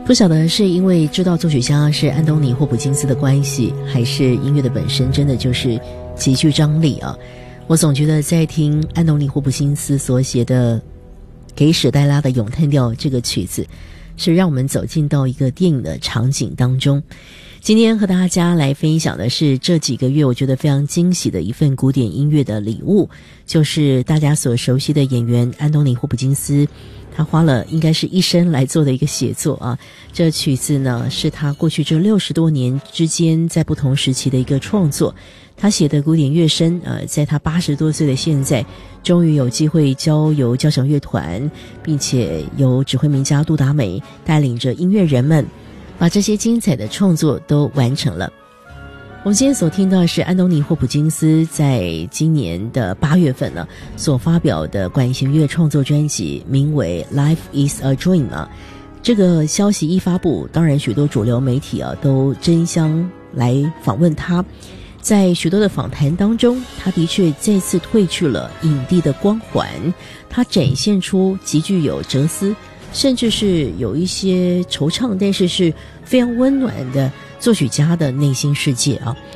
不晓得是因为知道作曲家是安东尼·霍普金斯的关系，还是音乐的本身真的就是极具张力啊。我总觉得在听安东尼·霍普金斯所写的《给史黛拉的咏叹调》这个曲子，是让我们走进到一个电影的场景当中。今天和大家来分享的是这几个月我觉得非常惊喜的一份古典音乐的礼物，就是大家所熟悉的演员安东尼·霍普金斯，他花了应该是一生来做的一个写作啊。这曲子呢是他过去这60多年之间在不同时期的一个创作。他写的古典乐声在他80多岁的现在终于有机会交由交响乐团，并且由指挥名家杜达美带领着音乐人们把这些精彩的创作都完成了。我们今天所听到的是安东尼·霍普金斯在今年的8月份呢所发表的管弦乐创作专辑，名为 Life is a Dream 啊。这个消息一发布，当然许多主流媒体都争相来访问他。在许多的访谈当中，他的确再次褪去了影帝的光环，他展现出极具有哲思，甚至是有一些惆怅，但是是非常温暖的作曲家的内心世界啊。